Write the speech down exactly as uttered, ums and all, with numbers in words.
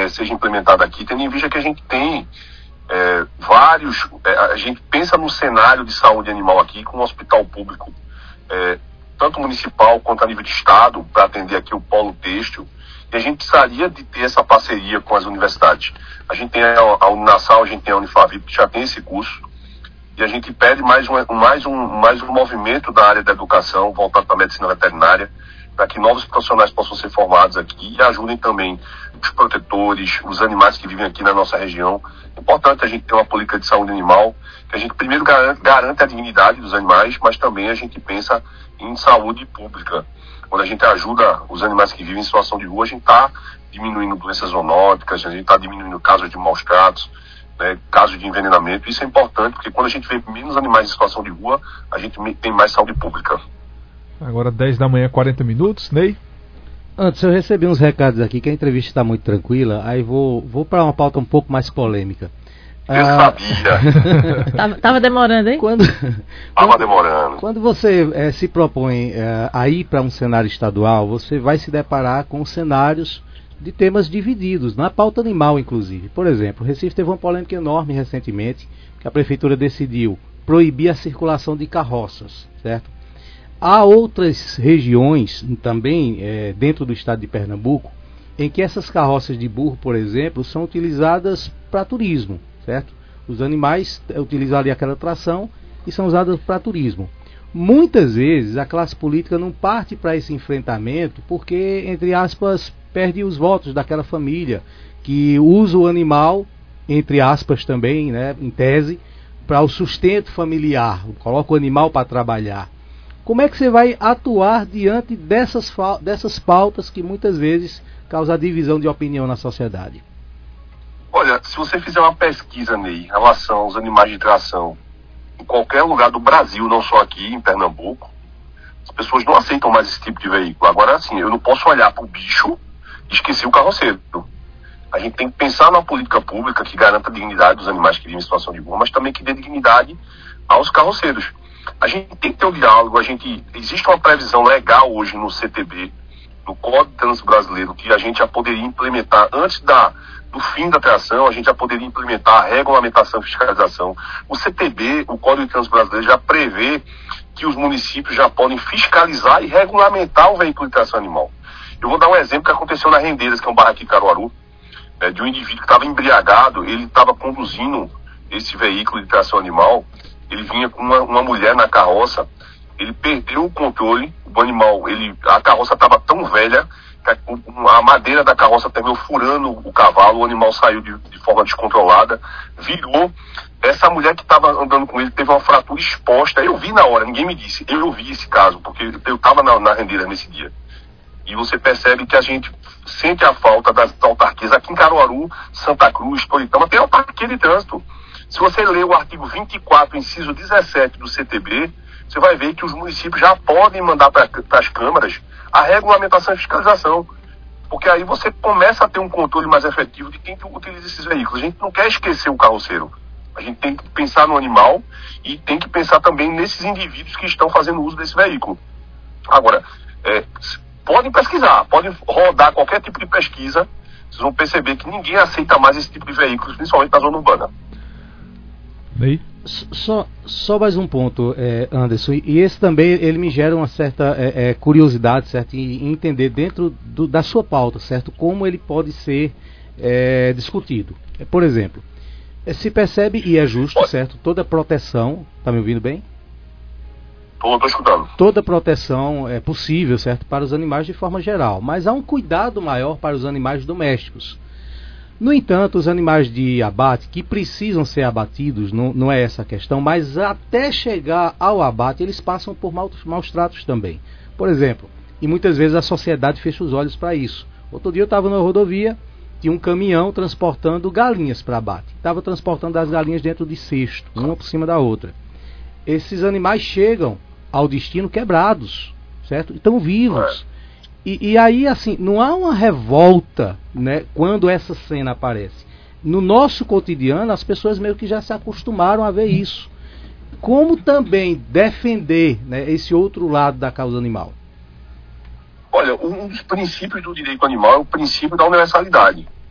é, seja implementada aqui, tendo em vista que a gente tem é, vários, é, a gente pensa no cenário de saúde animal aqui com um hospital público, é, tanto municipal quanto a nível de estado, para atender aqui o polo têxtil, e a gente precisaria de ter essa parceria com as universidades. A gente tem a, a Uninasal, a gente tem a Unifavip, que já tem esse curso, e a gente pede mais um, mais um, mais um movimento da área da educação, voltado para a medicina veterinária, para que novos profissionais possam ser formados aqui e ajudem também os protetores, os animais que vivem aqui na nossa região. É importante a gente ter uma política de saúde animal, que a gente primeiro garante, garante a dignidade dos animais, mas também a gente pensa em saúde pública. Quando a gente ajuda os animais que vivem em situação de rua, a gente está diminuindo doenças zoonóticas, a gente está diminuindo casos de maus tratos, né, casos de envenenamento. Isso é importante, porque quando a gente vê menos animais em situação de rua, a gente tem mais saúde pública. Agora dez da manhã, quarenta minutos, Ney? Antes, eu recebi uns recados aqui, que a entrevista está muito tranquila, aí vou, vou para uma pauta um pouco mais polêmica. Eu ah, sabia. tava, tava demorando, hein? Quando, tava quando, demorando. Quando você é, se propõe é, a ir para um cenário estadual, você vai se deparar com cenários de temas divididos, na pauta animal, inclusive. Por exemplo, o Recife teve uma polêmica enorme recentemente, que a prefeitura decidiu proibir a circulação de carroças, certo? Há outras regiões, também é, dentro do estado de Pernambuco, em que essas carroças de burro, por exemplo, são utilizadas para turismo, certo? Os animais utilizam ali aquela tração e são usadas para turismo. Muitas vezes a classe política não parte para esse enfrentamento porque, entre aspas, perde os votos daquela família que usa o animal, entre aspas também, né, em tese, para o sustento familiar, coloca o animal para trabalhar. Como é que você vai atuar diante dessas, dessas pautas que muitas vezes causam divisão de opinião na sociedade? Olha, se você fizer uma pesquisa, Ney, em relação aos animais de tração, em qualquer lugar do Brasil, não só aqui em Pernambuco, as pessoas não aceitam mais esse tipo de veículo. Agora, assim, eu não posso olhar para o bicho e esquecer o carroceiro. A gente tem que pensar numa política pública que garanta a dignidade dos animais que vivem em situação de rua, mas também que dê dignidade aos carroceiros. A gente tem que ter um diálogo, a gente, existe uma previsão legal hoje no C T B, no Código de Trânsito Brasileiro, que a gente já poderia implementar, antes da, do fim da tração, a gente já poderia implementar a regulamentação e fiscalização. O C T B, o Código de Trânsito Brasileiro, já prevê que os municípios já podem fiscalizar e regulamentar o veículo de tração animal. Eu vou dar um exemplo que aconteceu na Rendeiras, que é um bairro aqui em Caruaru, né, de um indivíduo que estava embriagado, ele estava conduzindo esse veículo de tração animal. Ele vinha com uma, uma mulher na carroça, ele perdeu o controle, o animal, ele, a carroça estava tão velha que a, a madeira da carroça terminou furando o cavalo, o animal saiu de, de forma descontrolada, virou. Essa mulher que estava andando com ele teve uma fratura exposta. Eu vi na hora, ninguém me disse, eu vi esse caso, porque eu estava na, na Rendeira nesse dia. E você percebe que a gente sente a falta das autarquias. Aqui em Caruaru, Santa Cruz, Toritama, tem autarquia de trânsito. Se você ler o artigo vinte e quatro, inciso dezessete do C T B, você vai ver que os municípios já podem mandar para as câmaras a regulamentação e fiscalização. Porque aí você começa a ter um controle mais efetivo de quem utiliza esses veículos. A gente não quer esquecer o carroceiro. A gente tem que pensar no animal e tem que pensar também nesses indivíduos que estão fazendo uso desse veículo. Agora, é, podem pesquisar, podem rodar qualquer tipo de pesquisa, vocês vão perceber que ninguém aceita mais esse tipo de veículos, principalmente na zona urbana. Ney? Só, só mais um ponto, é, Anderson, e esse também ele me gera uma certa é, é, curiosidade, certo, em entender dentro do, da sua pauta, certo, como ele pode ser é, discutido. Por exemplo, se percebe, e é justo, certo, toda proteção, tá me ouvindo bem? Estou escutando. Toda proteção é possível, certo, para os animais de forma geral, mas há um cuidado maior para os animais domésticos. No entanto, os animais de abate que precisam ser abatidos, não, não é essa a questão, mas até chegar ao abate eles passam por maus, maus tratos também. Por exemplo, e muitas vezes a sociedade fecha os olhos para isso. Outro dia eu estava na rodovia, tinha um caminhão transportando galinhas para abate. Estava transportando as galinhas dentro de cesto, uma por cima da outra. Esses animais chegam ao destino quebrados, certo? Estão vivos. E, e aí, assim, não há uma revolta, né, quando essa cena aparece. No nosso cotidiano, as pessoas meio que já se acostumaram a ver isso. Como também defender, né, esse outro lado da causa animal? Olha, um dos princípios do direito animal é o princípio da universalidade.